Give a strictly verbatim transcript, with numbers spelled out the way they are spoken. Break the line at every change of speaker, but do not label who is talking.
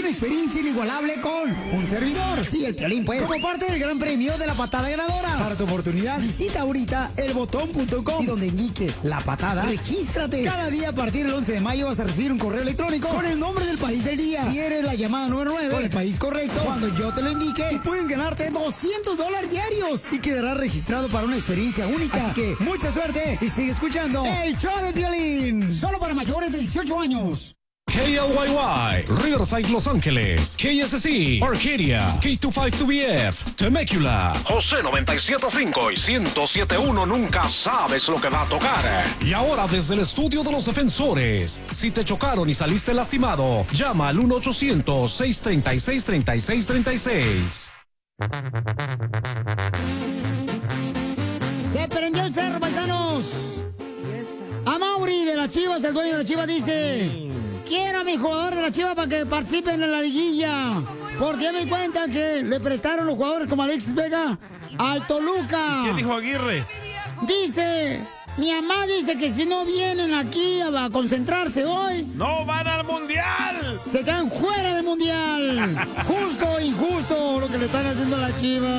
una experiencia inigualable con un servidor. Sí, el Piolín, pues. Como parte del gran premio de la patada ganadora. Para tu oportunidad, visita ahorita el botón punto com y donde indique la patada, regístrate. Cada día a partir del once de mayo vas a recibir un correo electrónico con el nombre del país del día. Si eres la llamada número nueve con el país correcto, cuando yo te lo indique, y puedes ganarte doscientos dólares diarios y quedarás registrado para una experiencia única. Así que mucha suerte y sigue escuchando el show de Piolín. Solo para mayores de dieciocho años.
K L Y Y, Riverside, Los Ángeles, K S C, Arcadia, K veinticinco two B F, Temecula, José noventa y siete punto cinco y ciento siete punto uno. Nunca sabes lo que va a tocar. Y ahora desde el estudio de los defensores, si te chocaron y saliste lastimado, llama al uno ochocientos, seis treinta y seis, treinta y seis treinta y seis.
Se prendió el cerro, paisanos. A Mauri de las Chivas, el dueño de las Chivas, dice: quiero a mi jugador de la Chivas para que participen en la liguilla. Porque ya me di cuenta que le prestaron los jugadores como Alexis Vega al Toluca.
¿Qué dijo Aguirre?
Dice, mi mamá dice que si no vienen aquí a concentrarse hoy,
¡no van al Mundial!
Se quedan fuera del Mundial. Justo o injusto lo que le están haciendo a la Chivas.